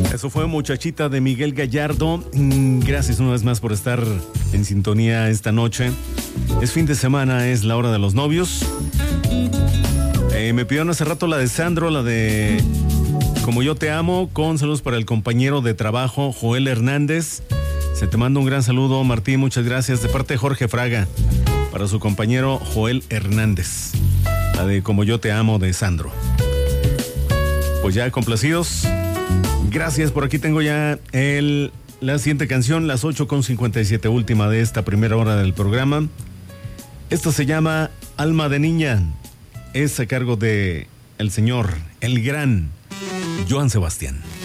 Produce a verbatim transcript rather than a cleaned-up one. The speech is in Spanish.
Eso fue Muchachita de Miguel Gallardo. Gracias una vez más por estar en sintonía esta noche. Es fin de semana, es la hora de los novios. Eh, me pidieron hace rato la de Sandro, la de Como yo te amo, con saludos para el compañero de trabajo Joel Hernández. Se te manda un gran saludo, Martín, muchas gracias. De parte de Jorge Fraga, para su compañero Joel Hernández. La de Como yo te amo de Sandro. Pues ya complacidos. Gracias, por aquí tengo ya el, la siguiente canción, las ocho con cincuenta y siete, última de esta primera hora del programa. Esta se llama Alma de Niña. Es a cargo de el señor, el gran Joan Sebastián.